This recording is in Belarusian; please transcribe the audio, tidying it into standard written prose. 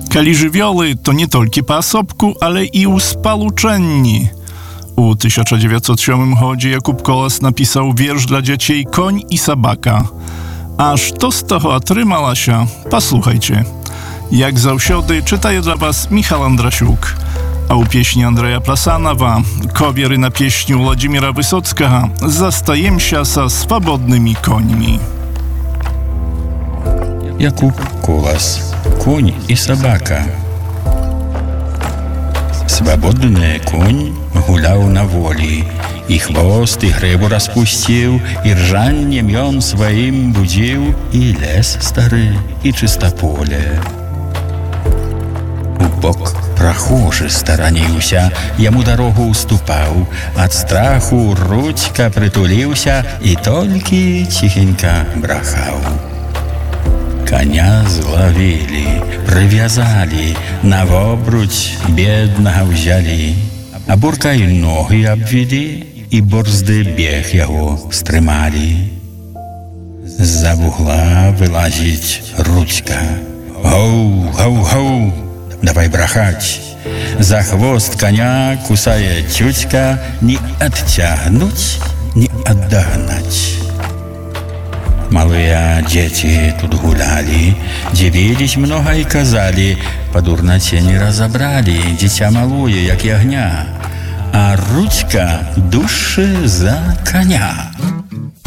Kali żywioły to nie tylko po osobku, ale i u spaluczenni. U 1907 chodzie Jakub Kolas napisał wiersz dla dzieci Koń i Sabaka. Aż to z toho otrzymała się, posłuchajcie. Jak zawsiody czytaje dla was Michał Andrasiuk. A u pieśni Andrzeja Plasanowa, kowiery na pieśni Władimira Wysockiego, zastajem się sa swobodnymi końmi. Jakub Kolas. Конь и собака. Свободный конь гулял на воле, и хвост, и гриву распустил, и ржаньем он своим будил и лес старый, и чистополе. Убок прохожий сторонился, ему дорогу уступал, от страху ручка притулился и только тихенько брахал. Коня зловили, привязали, на обруч бедного взяли, а буркой ноги обвели, и борзды бег его стремали. За бугла вылазить ручка. Гоу, гоу, гоу, давай брахать. За хвост коня кусает тютька, не оттягнуть, не отдогнать. Малые дети тут гуляли, дивились много и казали, по дурноте не разобрали, дитя малое, як ягня, а ручка дужче за коня.